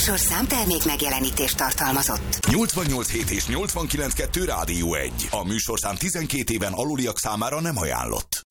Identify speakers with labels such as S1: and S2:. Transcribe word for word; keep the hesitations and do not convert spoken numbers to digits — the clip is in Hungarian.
S1: műsorszám termék megjelenítést tartalmazott.
S2: nyolcvannyolc hét és nyolcvankilenc kettő Rádió egy. A műsorszám tizenkét éven aluliak számára nem ajánlott.